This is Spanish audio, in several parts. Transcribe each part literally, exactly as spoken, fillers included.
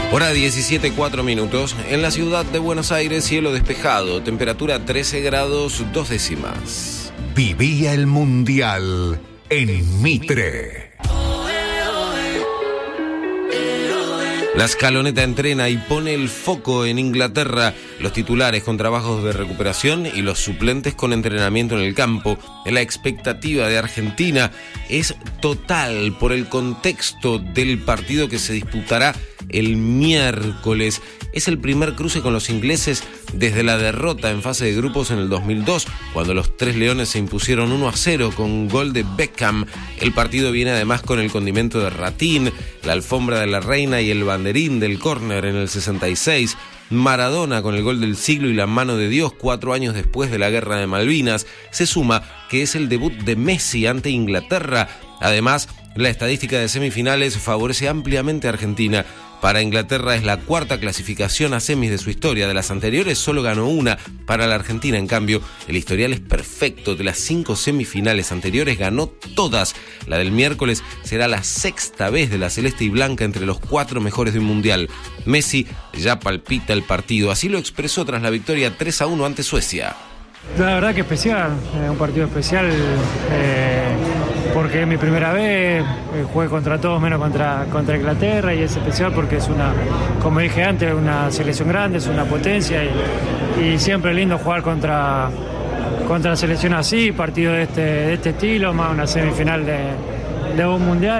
Hora diecisiete, cuatro minutos. En la ciudad de Buenos Aires, cielo despejado, temperatura trece grados, dos décimas. Vivía el Mundial en Mitre. La Escaloneta entrena y pone el foco en Inglaterra, los titulares con trabajos de recuperación y los suplentes con entrenamiento en el campo. La expectativa de Argentina es total por el contexto del partido que se disputará el miércoles. Es el primer cruce con los ingleses desde la derrota en fase de grupos en el dos mil dos, cuando los Tres Leones se impusieron uno a cero con gol de Beckham. El partido viene además con el condimento de Ratín, la alfombra de la reina y el banderín del córner en el sesenta y seis. Maradona con el gol del siglo y la mano de Dios cuatro años después de la Guerra de Malvinas. Se suma que es el debut de Messi ante Inglaterra. Además, la estadística de semifinales favorece ampliamente a Argentina. Para Inglaterra es la cuarta clasificación a semis de su historia. De las anteriores solo ganó una. Para la Argentina, en cambio, el historial es perfecto. De las cinco semifinales anteriores ganó todas. La del miércoles será la sexta vez de la celeste y blanca entre los cuatro mejores de un mundial. Messi ya palpita el partido. Así lo expresó tras la victoria tres a uno ante Suecia. La verdad que especial, eh, un partido especial eh, porque es mi primera vez, eh, jugué contra todos menos contra, contra Inglaterra, y es especial porque es una, como dije antes, una selección grande, es una potencia, y, y siempre es lindo jugar contra, contra selección así, partido de este, de este estilo, más una semifinal de, de un mundial.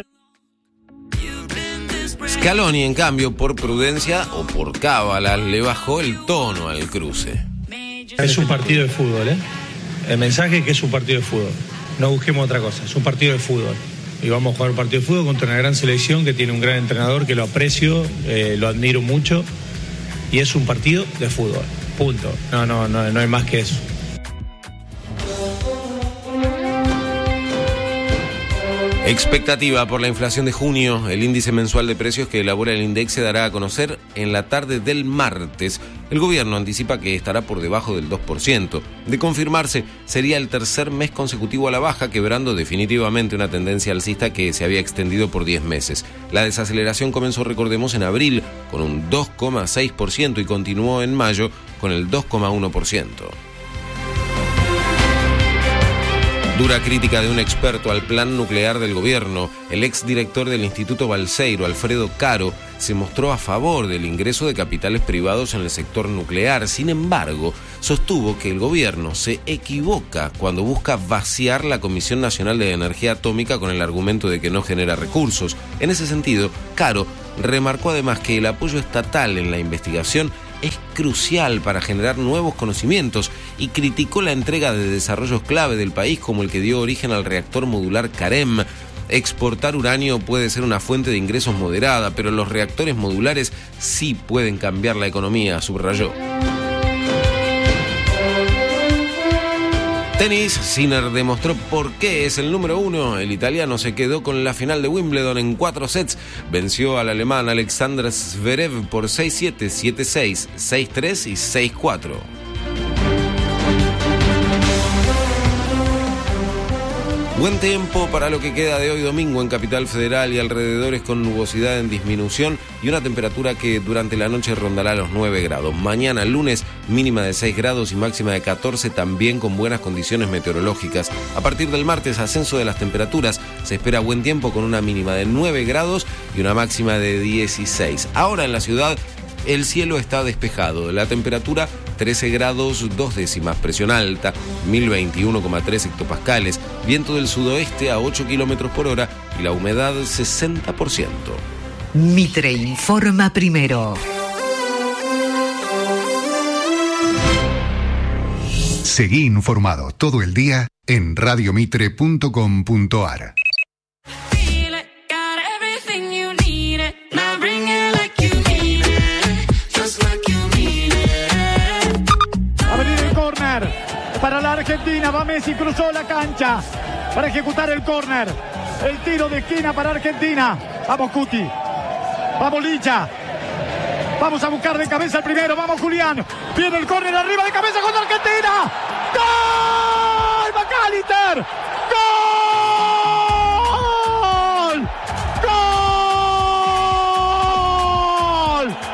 Scaloni, en cambio, por prudencia o por cábala, le bajó el tono al cruce. Es un partido de fútbol, ¿eh? El mensaje es que es un partido de fútbol. No busquemos otra cosa, es un partido de fútbol. Y vamos a jugar un partido de fútbol contra una gran selección que tiene un gran entrenador que lo aprecio, eh, lo admiro mucho. Y es un partido de fútbol, punto. No, no, no, no hay más que eso. Expectativa por la inflación de junio. El índice mensual de precios que elabora el INDEC se dará a conocer en la tarde del martes. El gobierno anticipa que estará por debajo del dos por ciento. De confirmarse, sería el tercer mes consecutivo a la baja, quebrando definitivamente una tendencia alcista que se había extendido por diez meses. La desaceleración comenzó, recordemos, en abril con un dos coma seis por ciento y continuó en mayo con el dos coma uno por ciento. Dura crítica de un experto al plan nuclear del gobierno. El exdirector del Instituto Balseiro, Alfredo Caro, se mostró a favor del ingreso de capitales privados en el sector nuclear. Sin embargo, sostuvo que el gobierno se equivoca cuando busca vaciar la Comisión Nacional de Energía Atómica con el argumento de que no genera recursos. En ese sentido, Caro remarcó además que el apoyo estatal en la investigación es crucial para generar nuevos conocimientos y criticó la entrega de desarrollos clave del país como el que dio origen al reactor modular Carem. Exportar uranio puede ser una fuente de ingresos moderada, pero los reactores modulares sí pueden cambiar la economía, subrayó. Tenis, Sinner demostró por qué es el número uno. El italiano se quedó con la final de Wimbledon en cuatro sets. Venció al alemán Alexander Zverev por seis siete, siete seis, seis tres y seis cuatro. Buen tiempo para lo que queda de hoy domingo en Capital Federal y alrededores, con nubosidad en disminución y una temperatura que durante la noche rondará los nueve grados. Mañana, lunes, mínima de seis grados y máxima de catorce, también con buenas condiciones meteorológicas. A partir del martes, ascenso de las temperaturas. Se espera buen tiempo con una mínima de nueve grados y una máxima de dieciséis. Ahora en la ciudad, el cielo está despejado. La temperatura trece grados, dos décimas. Presión alta, mil veintiuno coma tres hectopascales. Viento del sudoeste a ocho kilómetros por hora y la humedad sesenta por ciento. Mitre informa primero. Seguí informado todo el día en radio mitre punto com punto a r. Para la Argentina, va Messi, cruzó la cancha para ejecutar el córner. El tiro de esquina para Argentina. Vamos Cuti, vamos Licha, vamos a buscar de cabeza el primero, vamos Julián. Viene el córner arriba de cabeza contra Argentina. ¡Gol! ¡McAllister! ¡Gol! ¡Gol!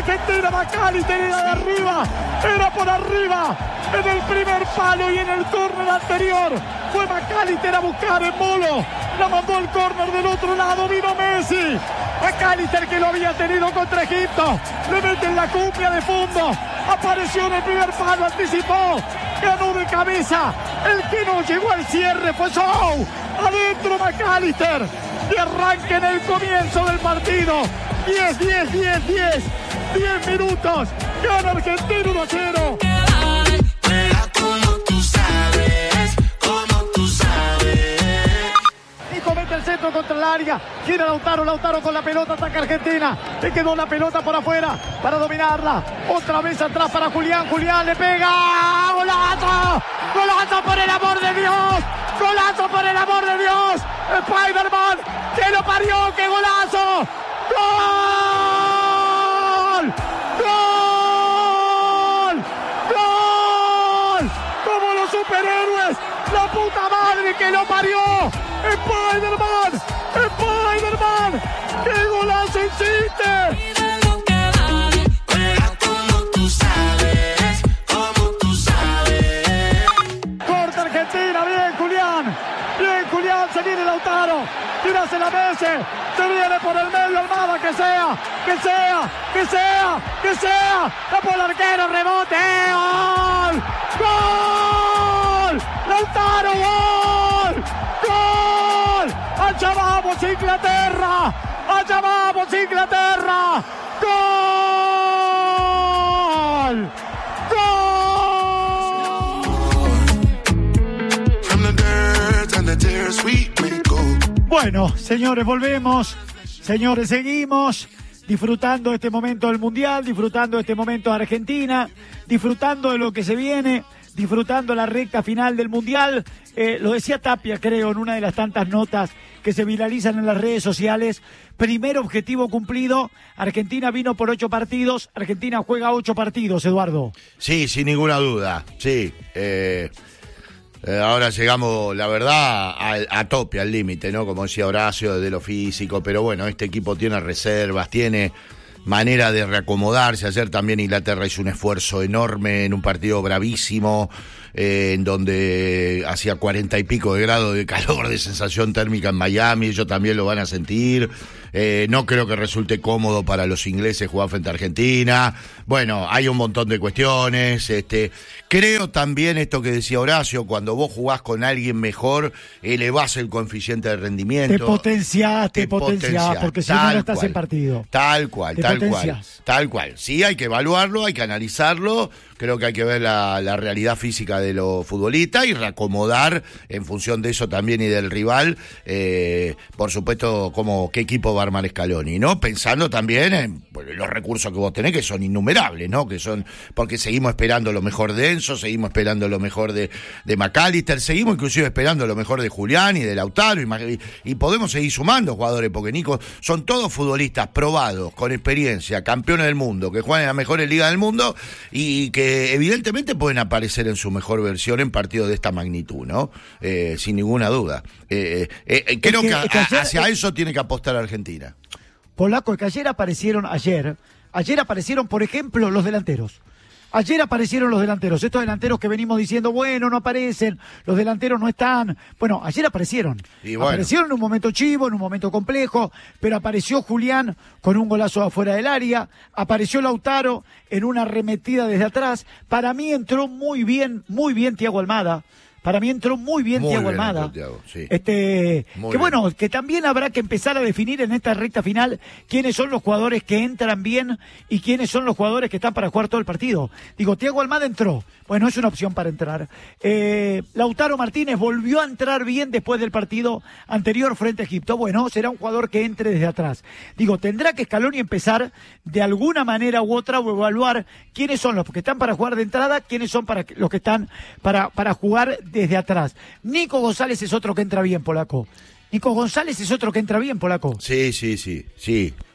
Argentina, McAllister era de arriba, era por arriba, en el primer palo y en el córner anterior. Fue McAllister a buscar el Molo, la mandó el córner del otro lado, vino Messi. McAllister, que lo había tenido contra Egipto, le mete en la cumbia de fondo, apareció en el primer palo, anticipó, ganó de cabeza. El que no llegó al cierre fue Sow. Adentro McAllister, de arranque en el comienzo del partido. diez, diez, diez, diez. diez minutos. Gana Argentina uno a cero. Nico mete el centro contra el área. Gira Lautaro, Lautaro con la pelota, ataca Argentina. Le quedó la pelota por afuera para dominarla. Otra vez atrás para Julián. Julián le pega. ¡Golazo! ¡Golazo por el amor de Dios! ¡Golazo por el amor de Dios! ¡Spider-Man! ¡Que lo parió! ¡Qué golazo! ¡Gol! ¡Gol! ¡Gol! ¡Como los superhéroes! ¡La puta madre que lo parió! ¡Spider-Man! ¡Spider-Man! ¡Qué golazo hiciste! Corta Argentina, bien Julián. Bien Julián, se viene Lautaro. Tírase la Messi. Se viene por el medio Almada, que sea, que sea, que sea, que sea. La por el arquero, rebote. ¡Gol! ¡Gol! ¡Lautaro, gol! ¡Gol! ¡Allá vamos Inglaterra! ¡Allá vamos Inglaterra! ¡Gol! Bueno, señores, volvemos. Señores, seguimos disfrutando este momento del Mundial, disfrutando este momento de Argentina, disfrutando de lo que se viene, disfrutando la recta final del Mundial. Eh, lo decía Tapia, creo, en una de las tantas notas que se viralizan en las redes sociales. Primer objetivo cumplido. Argentina vino por ocho partidos. Argentina juega ocho partidos, Eduardo. Sí, sin ninguna duda. Sí, eh... Eh, ahora llegamos, la verdad, a, a tope, al límite, ¿no? Como decía Horacio, de lo físico, pero bueno, este equipo tiene reservas, tiene manera de reacomodarse. Ayer también Inglaterra hizo un esfuerzo enorme en un partido bravísimo, eh, en donde hacía cuarenta y pico de grados de calor, de sensación térmica en Miami, ellos también lo van a sentir. Eh, no creo que resulte cómodo para los ingleses jugar frente a Argentina. Bueno, hay un montón de cuestiones. Este, creo también esto que decía Horacio, cuando vos jugás con alguien mejor, elevás el coeficiente de rendimiento. Te potenciás, te, te potenciás, porque si no, no estás cual, en partido. Tal cual, te tal potenciás. cual. Tal cual. Sí, hay que evaluarlo, hay que analizarlo. Creo que hay que ver la, la realidad física de los futbolistas y reacomodar en función de eso también y del rival, eh, por supuesto, como qué equipo va a armar Scaloni, ¿no? Pensando también en bueno, los recursos que vos tenés, que son innumerables, ¿no? Que son, porque seguimos esperando lo mejor de Enzo, seguimos esperando lo mejor de, de McAllister, seguimos inclusive esperando lo mejor de Julián y de Lautaro, y, y podemos seguir sumando jugadores, porque Nico, son todos futbolistas probados, con experiencia, campeones del mundo, que juegan en las mejores ligas del mundo y que evidentemente pueden aparecer en su mejor versión en partidos de esta magnitud, ¿no? Eh, sin ninguna duda. Eh, eh, eh, creo es que, que, a, que ayer, hacia es, eso tiene que apostar Argentina. Polaco, es que ayer aparecieron, ayer, ayer aparecieron, por ejemplo, los delanteros. Ayer aparecieron los delanteros, estos delanteros que venimos diciendo, bueno, no aparecen, los delanteros no están. Bueno, ayer aparecieron. Bueno. Aparecieron en un momento chivo, en un momento complejo, pero apareció Julián con un golazo afuera del área, apareció Lautaro en una arremetida desde atrás. Para mí entró muy bien, muy bien Thiago Almada. Para mí entró muy bien muy Thiago bien Almada. Thiago, sí. Este, muy que bien. Bueno, que también habrá que empezar a definir en esta recta final quiénes son los jugadores que entran bien y quiénes son los jugadores que están para jugar todo el partido. Digo, Thiago Almada entró. Bueno, es una opción para entrar. Eh, Lautaro Martínez volvió a entrar bien después del partido anterior frente a Egipto. Bueno, será un jugador que entre desde atrás. Digo, tendrá que Scaloni empezar de alguna manera u otra o evaluar quiénes son los que están para jugar de entrada, quiénes son para los que están para, para jugar desde atrás. Nico González es otro que entra bien, Polaco. Nico González es otro que entra bien, Polaco. Sí, sí, sí, sí.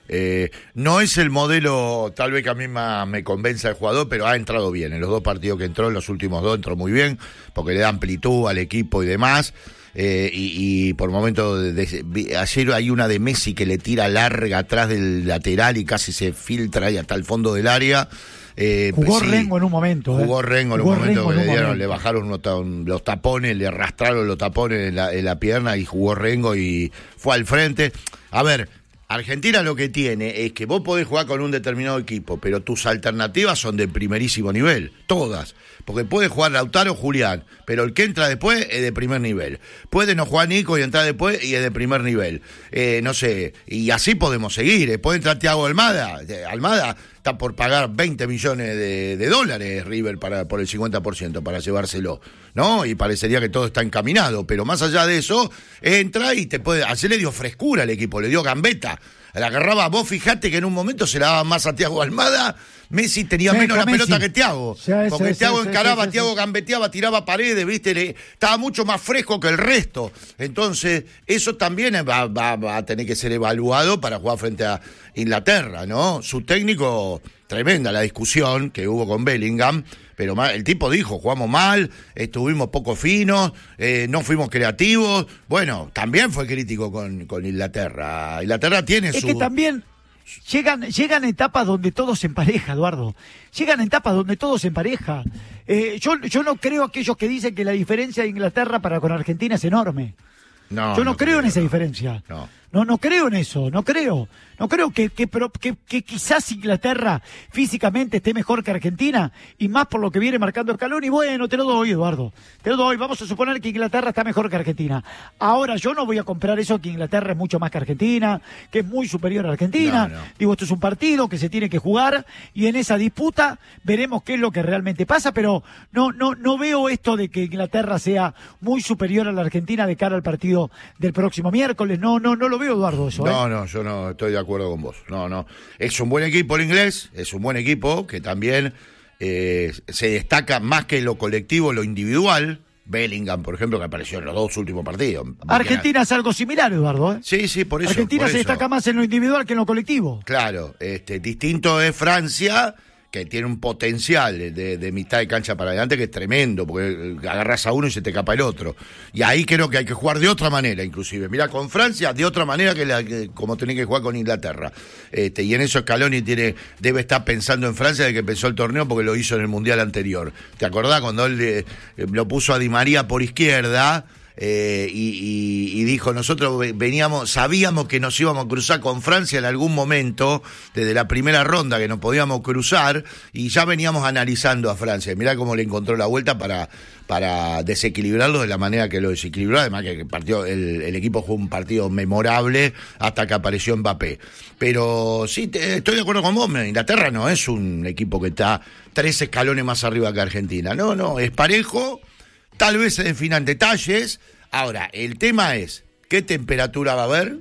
Eh, no es el modelo, tal vez que a mí me, me convenza el jugador, pero ha entrado bien. En los dos partidos que entró, en los últimos dos, entró muy bien, porque le da amplitud al equipo y demás. Eh, y, y por momentos, de, de, ayer hay una de Messi que le tira larga atrás del lateral y casi se filtra ahí hasta el fondo del área. Eh, jugó sí, Rengo en un momento. Jugó eh. Rengo en jugó un momento Rengo que en le un dieron, momento. le bajaron unos, los tapones, le arrastraron los tapones en la, en la pierna y jugó Rengo y fue al frente. A ver, Argentina lo que tiene es que vos podés jugar con un determinado equipo, pero tus alternativas son de primerísimo nivel, todas. Porque puede jugar Lautaro o Julián, pero el que entra después es de primer nivel. Puede no jugar Nico y entrar después y es de primer nivel. Eh, no sé, y así podemos seguir. Eh. Puede entrar Thiago Almada. Almada está por pagar veinte millones de, de dólares River para, por el cincuenta por ciento para llevárselo, ¿no? Y parecería que todo está encaminado, pero más allá de eso, entra y te puede... Ayer le dio frescura al equipo, le dio gambeta. La agarraba, vos fijate que en un momento se la daba más a Thiago Almada, Messi tenía sí, menos la Messi. pelota que Thiago, Sí, porque sí, Thiago sí, encaraba, sí, sí, Thiago sí. gambeteaba, tiraba paredes, viste, le, estaba mucho más fresco que el resto. Entonces, eso también va, va, va a tener que ser evaluado para jugar frente a Inglaterra, ¿no? Su técnico, tremenda la discusión que hubo con Bellingham, pero mal, el tipo dijo, jugamos mal, estuvimos poco finos, eh, no fuimos creativos. Bueno, también fue crítico con, con Inglaterra. Inglaterra tiene Es su... que también llegan, llegan etapas donde todo se empareja, Eduardo. Llegan etapas donde todo se empareja. Eh, yo, yo no creo aquellos que dicen que la diferencia de Inglaterra para con Argentina es enorme. No, yo no, no creo, creo en esa no. diferencia. No. No, no creo en eso, no creo. No creo que, que, pero, que, que quizás Inglaterra físicamente esté mejor que Argentina, y más por lo que viene marcando Scaloni. Y bueno, te lo doy, Eduardo. Te lo doy. Vamos a suponer que Inglaterra está mejor que Argentina. Ahora, yo no voy a comprar eso que Inglaterra es mucho más que Argentina, que es muy superior a Argentina. No, no. Digo, esto es un partido que se tiene que jugar, y en esa disputa veremos qué es lo que realmente pasa, pero no, no, no veo esto de que Inglaterra sea muy superior a la Argentina de cara al partido del próximo miércoles. No, no, no lo veo, Eduardo, eso. No, ¿eh? no, yo no estoy de acuerdo con vos. No, no. Es un buen equipo el inglés, es un buen equipo que también eh, se destaca más que lo colectivo, lo individual. Bellingham, por ejemplo, que apareció en los dos últimos partidos. Argentina es algo similar, Eduardo. ¿eh? Sí, sí, por eso. Argentina por se eso. destaca más en lo individual que en lo colectivo. Claro, este, distinto es Francia, que tiene un potencial de, de mitad de cancha para adelante que es tremendo, porque agarras a uno y se te escapa el otro. Y ahí creo que hay que jugar de otra manera, inclusive. Mirá, con Francia, de otra manera que, la, que como tenés que jugar con Inglaterra. Este, y en eso Scaloni tiene, debe estar pensando en Francia desde que empezó el torneo, porque lo hizo en el Mundial anterior. ¿Te acordás cuando él le, lo puso a Di María por izquierda? Eh, y, y, y dijo, nosotros veníamos, sabíamos que nos íbamos a cruzar con Francia en algún momento, desde la primera ronda que nos podíamos cruzar, y ya veníamos analizando a Francia. Mirá cómo le encontró la vuelta para, para desequilibrarlo de la manera que lo desequilibró. Además que el, partido, el, el equipo jugó un partido memorable hasta que apareció Mbappé. Pero sí, te, estoy de acuerdo con vos, Inglaterra no es un equipo que está tres escalones más arriba que Argentina. No, no, es parejo. Tal vez se definan detalles. Ahora, el tema es, ¿qué temperatura va a haber?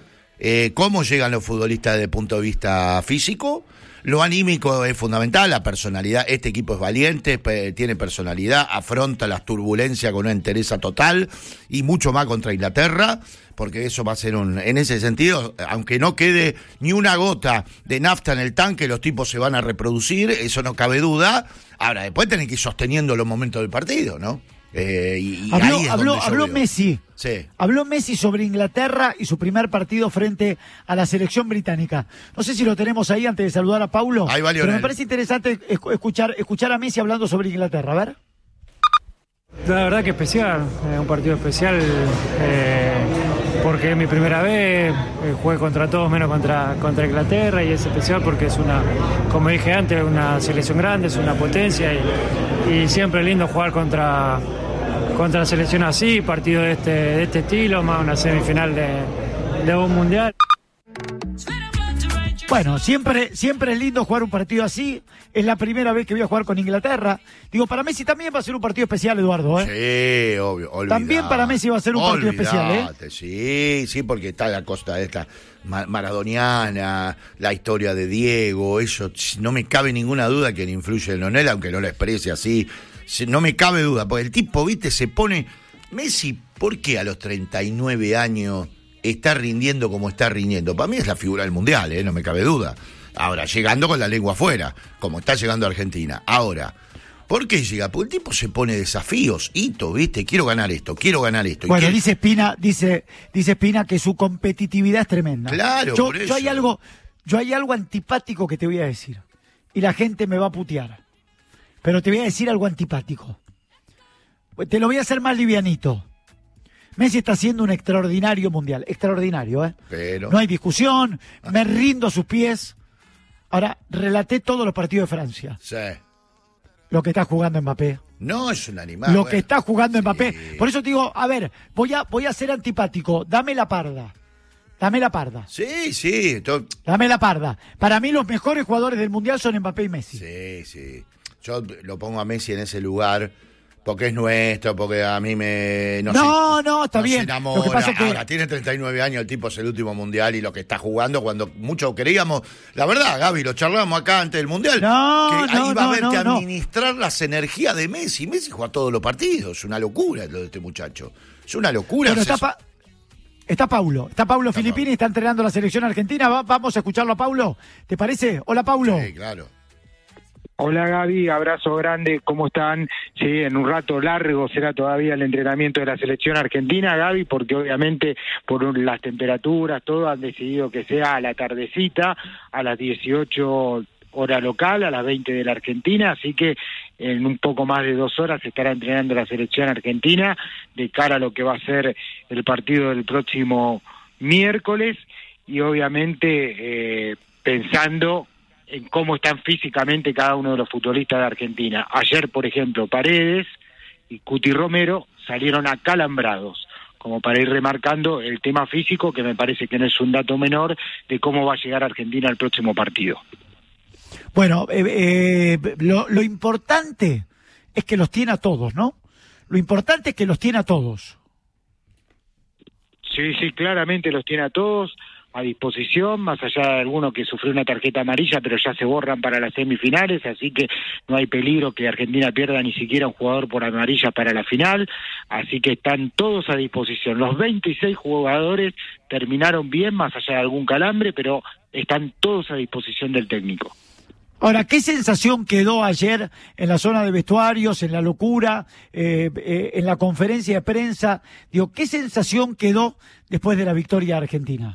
Eh, ¿Cómo llegan los futbolistas desde el punto de vista físico? Lo anímico es fundamental, la personalidad. Este equipo es valiente, tiene personalidad, afronta las turbulencias con una entereza total y mucho más contra Inglaterra, porque eso va a ser un... En ese sentido, aunque no quede ni una gota de nafta en el tanque, los tipos se van a reproducir, eso no cabe duda. Ahora, después tienen que ir sosteniendo los momentos del partido, ¿no? Eh, y, y habló ahí es habló, donde yo habló veo. Messi. Sí. Habló Messi sobre Inglaterra y su primer partido frente a la selección británica. No sé si lo tenemos ahí antes de saludar a Paulo. Ahí va pero Lionel. me parece interesante escuchar, escuchar a Messi hablando sobre Inglaterra. A ver. La verdad que especial, es un partido especial eh, porque es mi primera vez, eh, jugué contra todos menos contra, contra Inglaterra, y es especial porque es una, como dije antes, una selección grande, es una potencia, y, y siempre es lindo jugar contra, contra selección así, partido de este, de este estilo, más una semifinal de, de un mundial. Bueno, siempre, siempre es lindo jugar un partido así. Es la primera vez que voy a jugar con Inglaterra. Digo, para Messi también va a ser un partido especial, Eduardo, ¿eh? Sí, obvio. Olvidate. También para Messi va a ser un partido especial, ¿eh? Sí, sí, porque está la costa esta maradoniana, la historia de Diego, eso, no me cabe ninguna duda que le influye en Lionel, aunque no lo exprese así. No me cabe duda, porque el tipo, viste, se pone... Messi, ¿por qué a los treinta y nueve años está rindiendo como está rindiendo. Para mí es la figura del Mundial, ¿eh? No me cabe duda. Ahora, llegando con la lengua afuera, como está llegando a Argentina. Ahora, ¿por qué llega? Porque el tipo se pone desafíos, hito, ¿viste? Quiero ganar esto, quiero ganar esto. Bueno, quiero... dice Espina, dice, dice Espina que su competitividad es tremenda. Claro, yo, por eso. Yo hay algo, yo hay algo antipático que te voy a decir. Y la gente me va a putear. Pero te voy a decir algo antipático. Te lo voy a hacer más livianito. Messi está haciendo un extraordinario mundial. Extraordinario, ¿eh? Pero... No hay discusión. Me rindo a sus pies. Ahora, relaté todos los partidos de Francia. Sí. Lo que está jugando Mbappé. No, es un animal. Lo bueno. que está jugando Sí. Mbappé. Por eso te digo, a ver, voy a, voy a ser antipático. Dame la parda. Dame la parda. Sí, sí. To... Dame la parda. Para mí los mejores jugadores del mundial son Mbappé y Messi. Sí, sí. Yo lo pongo a Messi en ese lugar porque es nuestro, porque a mí me... No, sé, no, no, está no bien. Se enamora. Lo que pasa es que... Ahora, tiene treinta y nueve años, el tipo es el último mundial y lo que está jugando cuando muchos queríamos... La verdad, Gaby, lo charlamos acá antes del mundial. No, que no, ahí va no, a haber no, que no. administrar las energías de Messi. Messi juega todos los partidos. Es una locura lo de este muchacho. Es una locura. Pero está, es... pa... está Paulo. Está Paulo Está Filippini, Paulo. está entrenando la selección argentina. Va, vamos a escucharlo a Paulo. ¿Te parece? Hola, Paulo. Sí, claro. Hola Gaby, abrazo grande, ¿cómo están? Sí, en un rato largo será todavía el entrenamiento de la selección argentina, Gaby, porque obviamente por las temperaturas, todo han decidido que sea a la tardecita, a las dieciocho hora local, a las veinte de la Argentina, así que en un poco más de dos horas se estará entrenando la selección argentina de cara a lo que va a ser el partido del próximo miércoles y obviamente eh, pensando en cómo están físicamente cada uno de los futbolistas de Argentina. Ayer, por ejemplo, Paredes y Cuti Romero salieron acalambrados, como para ir remarcando el tema físico, que me parece que no es un dato menor de cómo va a llegar Argentina al próximo partido. Bueno, eh, eh, lo, lo importante es que los tiene a todos, ¿no? Lo importante es que los tiene a todos. Sí, sí, claramente los tiene a todos a disposición, más allá de alguno que sufrió una tarjeta amarilla, pero ya se borran para las semifinales, así que no hay peligro que Argentina pierda ni siquiera un jugador por amarilla para la final, así que están todos a disposición. Los veintiséis jugadores terminaron bien, más allá de algún calambre, pero están todos a disposición del técnico. Ahora, ¿qué sensación quedó ayer en la zona de vestuarios, en la locura, eh, eh, en la conferencia de prensa? Digo, ¿qué sensación quedó después de la victoria argentina?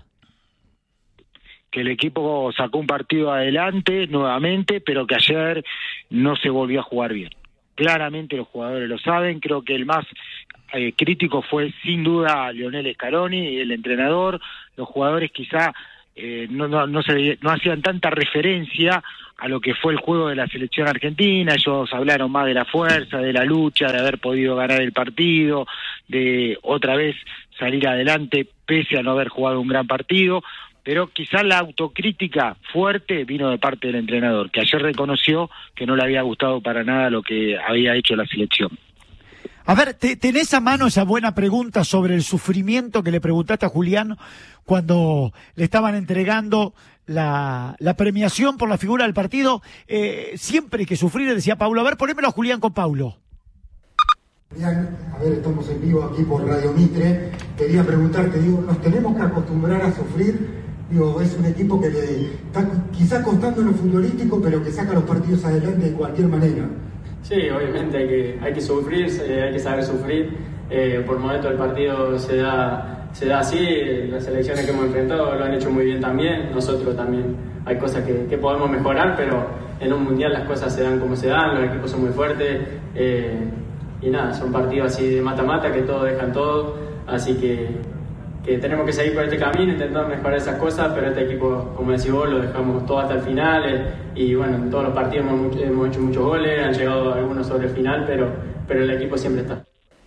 Que el equipo sacó un partido adelante nuevamente, pero que ayer no se volvió a jugar bien. Claramente los jugadores lo saben, creo que el más eh, crítico fue sin duda Lionel Scaloni, el entrenador. Los jugadores quizá eh, no, no, no, se, no hacían tanta referencia a lo que fue el juego de la selección argentina. Ellos hablaron más de la fuerza, de la lucha, de haber podido ganar el partido, de otra vez salir adelante pese a no haber jugado un gran partido. Pero quizás la autocrítica fuerte vino de parte del entrenador, que ayer reconoció que no le había gustado para nada lo que había hecho la selección. A ver, ¿te, ¿tenés a mano esa buena pregunta sobre el sufrimiento que le preguntaste a Julián cuando le estaban entregando la, la premiación por la figura del partido? Eh, siempre hay que sufrir, decía Paulo. A ver, ponémelo a Julián con Paulo. Julián, a ver, estamos en vivo aquí por Radio Mitre. Quería preguntarte, digo, ¿nos tenemos que acostumbrar a sufrir? Digo, es un equipo que le está quizás costando en lo futbolístico, pero que saca los partidos adelante de cualquier manera. Sí, obviamente hay que, hay que sufrir, hay que saber sufrir. Eh, por momentos el partido se da, se da así, las selecciones que hemos enfrentado lo han hecho muy bien también, nosotros también hay cosas que, que podemos mejorar, pero en un mundial las cosas se dan como se dan, los equipos son muy fuertes, eh, y nada, son partidos así de mata-mata que todos dejan todo, así que, que tenemos que seguir por este camino, intentando mejorar esas cosas, pero este equipo, como decís vos, lo dejamos todo hasta el final, eh, y bueno, en todos los partidos hemos, hemos hecho muchos goles, han llegado algunos sobre el final, pero, pero el equipo siempre está.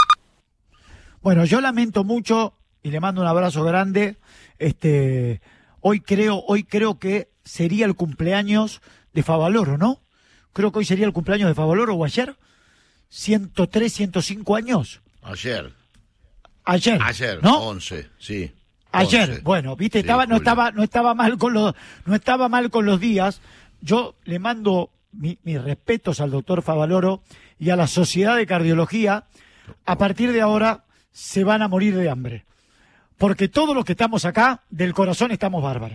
Bueno, yo lamento mucho y le mando un abrazo grande. Este, hoy creo, hoy creo que sería el cumpleaños de Favaloro, ¿no? Creo que hoy sería el cumpleaños de Favaloro, o ayer, ciento tres, ciento cinco años. Ayer. Ayer. Ayer, ¿no? once, sí. Ayer, once. bueno, viste, Sí, estaba, no Julio. estaba, no estaba mal con los, no estaba mal con los días. Yo le mando mi, mis respetos al doctor Favaloro y a la Sociedad de Cardiología. A partir de ahora se van a morir de hambre. porque todos los que estamos acá, del corazón estamos bárbaros.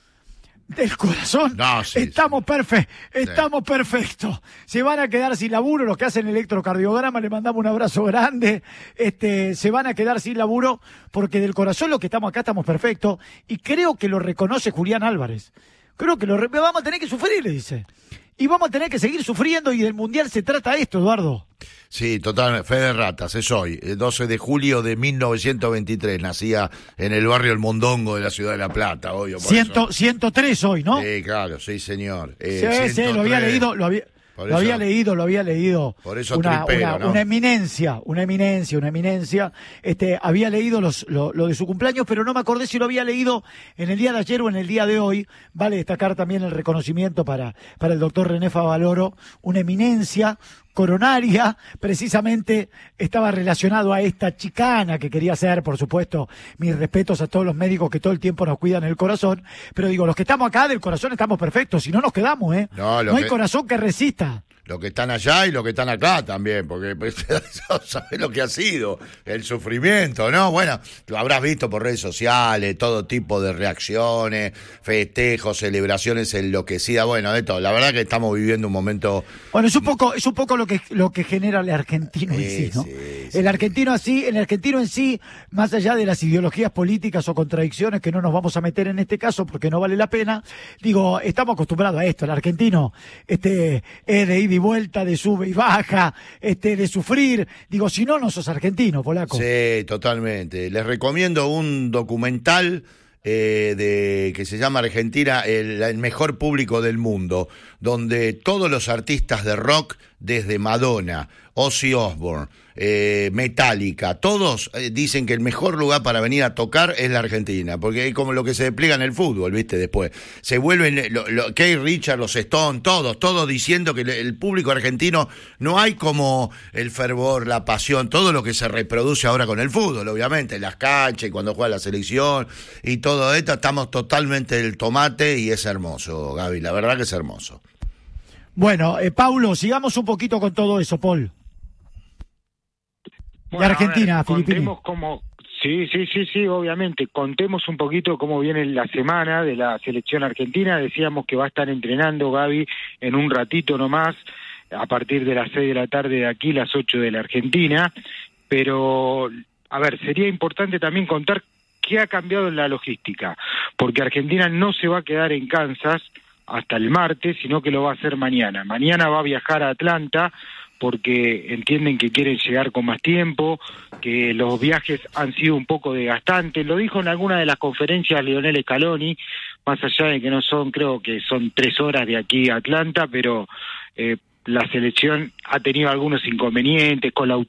Del corazón no, sí, estamos sí. perfectos, estamos sí. perfectos. Se van a quedar sin laburo los que hacen electrocardiograma, le mandamos un abrazo grande. Este, se van a quedar sin laburo porque del corazón los que estamos acá estamos perfectos y creo que lo reconoce Julián Álvarez. Creo que lo re... vamos a tener que sufrir, le dice. Y vamos a tener que seguir sufriendo y del Mundial se trata esto, Eduardo. Sí, totalmente. Fe de ratas, es hoy, el doce de julio de mil novecientos veintitrés. Nacía en el barrio El Mondongo de la ciudad de La Plata, obvio. Por Ciento, eso. ciento tres hoy, ¿no? Sí, claro, sí, señor. Eh, sí, ciento tres. sí, lo había leído, lo había... Por lo eso, había leído, lo había leído. Por eso una, tripero, una, ¿no? una eminencia, una eminencia, una eminencia. Este, había leído los, lo, lo de su cumpleaños, pero no me acordé si lo había leído en el día de ayer o en el día de hoy. Vale destacar también el reconocimiento para, para el doctor René Favaloro, una eminencia coronaria, precisamente estaba relacionado a esta chicana que quería hacer, por supuesto, mis respetos a todos los médicos que todo el tiempo nos cuidan el corazón, pero digo, los que estamos acá del corazón estamos perfectos, si no nos quedamos, ¿eh? No, no hay que... corazón que resista. Los que están allá y los que están acá también, porque pues, sabés lo que ha sido, el sufrimiento, ¿no? Bueno, lo habrás visto por redes sociales, todo tipo de reacciones, festejos, celebraciones enloquecidas, bueno, de todo. La verdad que estamos viviendo un momento... Bueno, es un poco, es un poco lo que lo que genera el argentino sí, en sí, ¿no? Sí, sí. El argentino así, el argentino en sí, más allá de las ideologías políticas o contradicciones que no nos vamos a meter en este caso porque no vale la pena, digo, estamos acostumbrados a esto, el argentino este es de ida y vuelta, de sube y baja, este de sufrir, digo, si no, no sos argentino, polaco. Sí, totalmente. Les recomiendo un documental eh, de que se llama Argentina, el, el mejor público del mundo, donde todos los artistas de rock, desde Madonna, Ozzy Osbourne, eh, Metallica, todos eh, dicen que el mejor lugar para venir a tocar es la Argentina, porque es como lo que se despliega en el fútbol, ¿viste? Después se vuelven, lo, lo, Keith Richards, los Stones, todos, todos diciendo que el público argentino no hay como el fervor, la pasión, todo lo que se reproduce ahora con el fútbol, obviamente, en las canchas y cuando juega la selección y todo esto, estamos totalmente del tomate y es hermoso, Gaby, la verdad que es hermoso. Bueno, eh, Paulo, sigamos un poquito con todo eso, Paul. Bueno, de Argentina, ver, Filipini. Contemos cómo, sí, sí, sí, sí, obviamente. Contemos un poquito cómo viene la semana de la selección argentina. Decíamos que va a estar entrenando Gaby en un ratito nomás, a partir de las seis de la tarde de aquí, las ocho de la Argentina. Pero, a ver, sería importante también contar qué ha cambiado en la logística, porque Argentina no se va a quedar en Kansas hasta el martes, sino que lo va a hacer mañana. Mañana va a viajar a Atlanta porque entienden que quieren llegar con más tiempo, que los viajes han sido un poco desgastantes. Lo dijo en alguna de las conferencias Lionel Scaloni, más allá de que no son, creo que son tres horas de aquí a Atlanta, pero eh, la selección ha tenido algunos inconvenientes con la